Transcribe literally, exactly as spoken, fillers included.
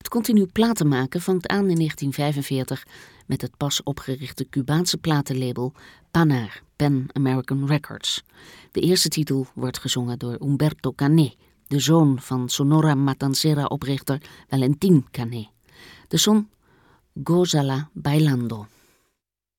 continu platen maken vangt aan in negentien vijfenveertig met het pas opgerichte Cubaanse platenlabel Panar, Pan American Records. De eerste titel wordt gezongen door Humberto Cané, de zoon van Sonora Matancera-oprichter Valentín Cané. De song Gózala Bailando.